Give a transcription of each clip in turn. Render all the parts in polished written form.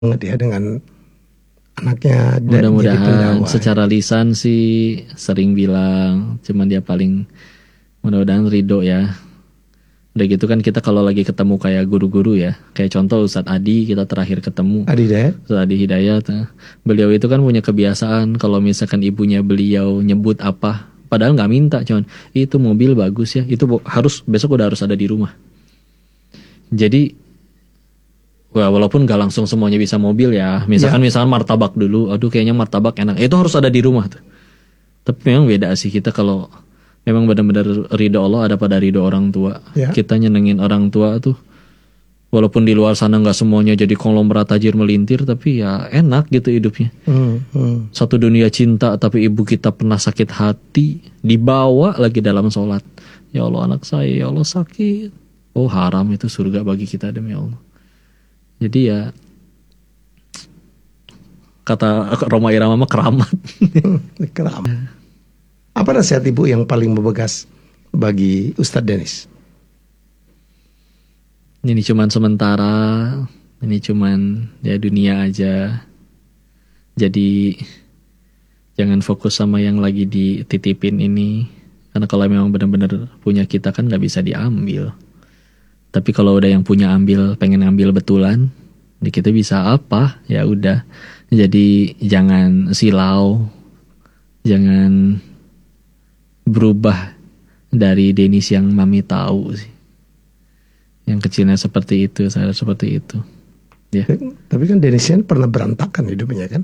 banget ya dengan anaknya jadi Mudah-mudahan pendakwah. secara lisan sih sering bilang, cuman dia paling mudah-mudahan ridho ya. Udah gitu kan kita kalau lagi ketemu kayak guru-guru ya, kayak contoh Ustadz Adi kita terakhir ketemu. Adi Dayat. Ustadz Adi Hidayat, beliau itu kan punya kebiasaan kalau misalkan ibunya beliau nyebut apa, padahal nggak minta, cuman itu mobil bagus ya, itu harus besok udah harus ada di rumah. Jadi walaupun gak langsung semuanya bisa mobil ya, misalkan martabak dulu, aduh kayaknya martabak enak, itu harus ada di rumah tuh. Tapi memang beda sih kita kalau memang benar-benar ridho Allah ada pada ridho orang tua. Ya. Kita nyenengin orang tua tuh, walaupun di luar sana nggak semuanya jadi konglomerat tajir melintir, tapi ya enak gitu hidupnya. Satu dunia cinta, tapi ibu kita pernah sakit hati, dibawa lagi dalam sholat. Ya Allah anak saya, ya Allah sakit. Oh haram itu surga bagi kita demi Allah. Jadi ya kata Roma Irama mah keramat. Keramat. Apa nasihat ibu yang paling membekas bagi Ustadz Dennis? Ini cuman sementara, ini cuman ya dunia aja. Jadi jangan fokus sama yang lagi dititipin ini, karena kalau memang benar-benar punya kita kan nggak bisa diambil. Tapi kalau udah yang punya ambil, pengen ngambil betulan, kita bisa apa? Ya udah. Jadi jangan silau, jangan berubah dari Dennis yang mami tahu sih. Yang kecilnya seperti itu, saya seperti itu. Ya. Tapi kan Dennis kan pernah berantakan hidupnya kan?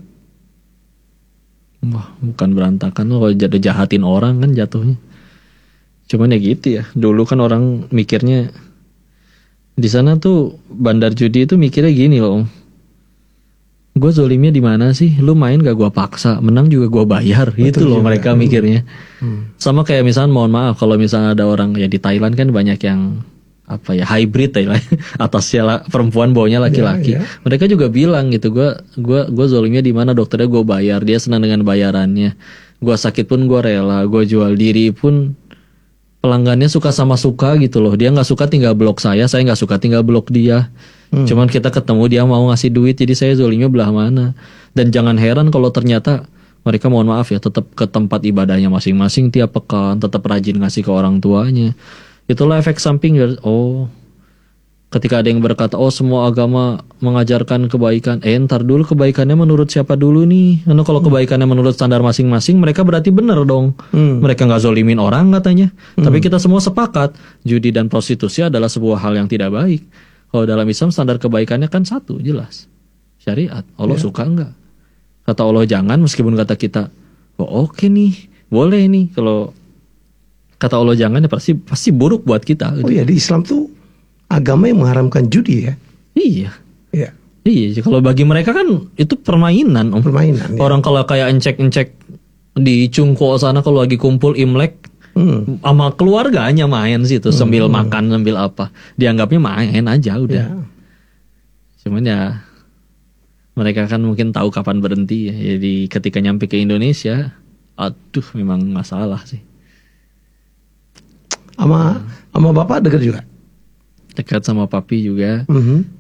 Wah, bukan berantakan loh, kalau jahatin orang kan jatuhnya. Cuman ya gitu ya. Dulu kan orang mikirnya di sana tuh bandar judi itu mikirnya gini loh. Gue zolimnya di mana sih? Lu main gak gue paksa, menang juga gue bayar. Itu loh juga mereka mikirnya. Sama kayak misalnya mohon maaf kalau misalnya ada orang ya di Thailand kan banyak yang apa ya hybrid ya, atasnya perempuan bawahnya laki-laki. Mereka juga bilang gitu, gue zolimnya di mana, dokternya gue bayar, dia senang dengan bayarannya. Gue sakit pun gue rela, gue jual diri pun pelanggannya suka sama suka gitu loh. Dia nggak suka tinggal blok saya nggak suka tinggal blok dia. Cuman kita ketemu dia mau ngasih duit, jadi saya zolimnya belah mana. Dan jangan heran kalau ternyata mereka mohon maaf ya tetap ke tempat ibadahnya masing-masing tiap pekan, tetap rajin ngasih ke orang tuanya. Itulah efek samping. Oh, ketika ada yang berkata, oh semua agama mengajarkan kebaikan. Ntar dulu kebaikannya menurut siapa dulu nih? Karena kalau kebaikannya menurut standar masing-masing, mereka berarti benar dong. Mereka nggak zolimin orang katanya. Tapi kita semua sepakat, judi dan prostitusi adalah sebuah hal yang tidak baik. Kalau dalam Islam standar kebaikannya kan satu, jelas. Syariat. Allah suka nggak? Kata Allah jangan, meskipun kata kita, oh oke nih, boleh nih. Kalau kata Allah jangan ya pasti buruk buat kita. Oh iya, di Islam tuh agama yang mengharamkan judi ya? Iya. Iya. Iya, kalau bagi mereka kan itu permainan, Om. Permainan. Orang kalau kayak encek-encek di Cungko sana kalau lagi kumpul Imlek sama keluarganya main sih tuh sambil makan sambil apa. Dianggapnya main aja udah. Ya. Cuman ya mereka kan mungkin tahu kapan berhenti ya. Jadi ketika nyampe ke Indonesia, aduh memang masalah sih. Sama bapak dekat juga? Dekat sama papi juga.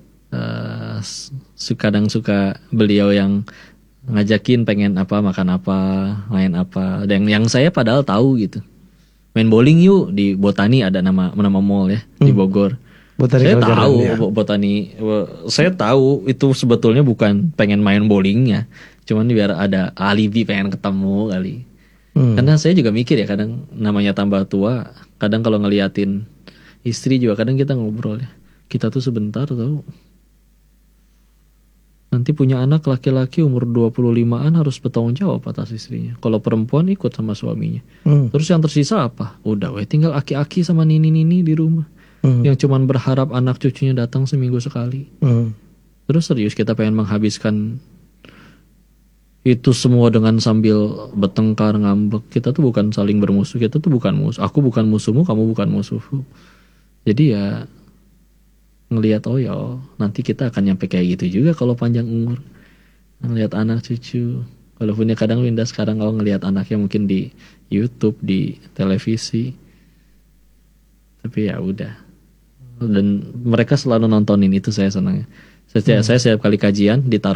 Kadang suka beliau yang ngajakin pengen apa, makan apa, main apa. Dan yang saya padahal tahu gitu. Main bowling yuk di Botani, ada nama mall ya di Bogor. Saya tahu ya. Botani. Saya tahu itu sebetulnya bukan pengen main bowlingnya, cuman biar ada alibi pengen ketemu kali. Karena saya juga mikir ya, kadang namanya tambah tua, kadang kalau ngeliatin istri juga kadang kita ngobrol ya. Kita tuh sebentar tahu. Nanti punya anak laki-laki umur 25-an harus bertanggung jawab atas istrinya. Kalau perempuan ikut sama suaminya. Terus yang tersisa apa? Udah tinggal aki-aki sama nini-nini di rumah. Yang cuman berharap anak cucunya datang seminggu sekali. Terus serius kita pengen menghabiskan itu semua dengan sambil bertengkar, ngambek. Kita tuh bukan saling bermusuh, kita tuh bukan musuh. Aku bukan musuhmu, kamu bukan musuhku. Jadi ya ngelihat nanti kita akan nyampe kayak gitu juga kalau panjang umur. Ngelihat anak cucu. Walaupun ya kadang Winda sekarang kalau ngelihat anaknya mungkin di YouTube, di televisi. Tapi ya udah. Dan mereka selalu nontonin itu, saya senang. Saya setiap kali kajian ditaruh